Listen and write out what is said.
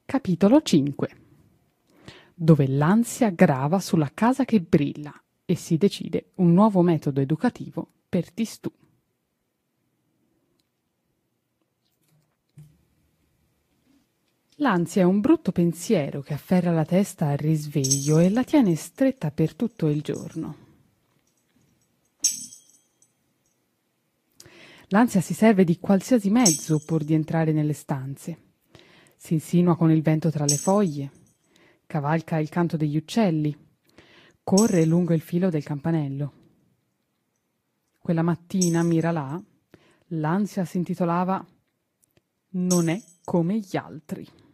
Capitolo 5, dove l'ansia grava sulla casa che brilla e si decide un nuovo metodo educativo per Tistù. L'ansia è un brutto pensiero che afferra la testa al risveglio e la tiene stretta per tutto il giorno. L'ansia si serve di qualsiasi mezzo pur di entrare nelle stanze. Si insinua con il vento tra le foglie, cavalca il canto degli uccelli, corre lungo il filo del campanello. Quella mattina, mira là, l'ansia si intitolava «Non è come gli altri».